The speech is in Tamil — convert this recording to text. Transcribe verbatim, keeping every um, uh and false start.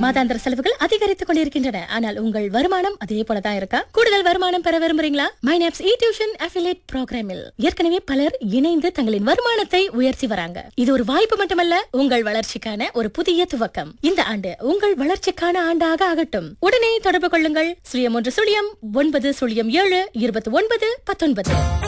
மாதாந்திர செலவுகள் அதிகரித்துக் கொண்டிருக்கின்றன. ஆனால் உங்கள் வருமானம் அதே போலதான் இருக்கா? கூடுதல் வருமானம் பெற விரும்புறீங்களா? மைனாப்ஸ் இ டியூஷன் அஃபிலியேட் புரோகிராமில் ஏற்கனவே பலர் இணைந்து தங்களின் வருமானத்தை உயர்த்தி வராங்க. இது ஒரு வாய்ப்பு மட்டுமல்ல, உங்கள் வளர்ச்சிக்கான ஒரு புதிய துவக்கம். இந்த ஆண்டு உங்கள் வளர்ச்சிக்கான ஆண்டாக ஆகட்டும். உடனே தொடர்பு கொள்ளுங்கள். சுழியம் ஒன்று சுழியம் ஒன்பது சுழியம் ஏழு இருபத்தி ஒன்பது பத்தொன்பது.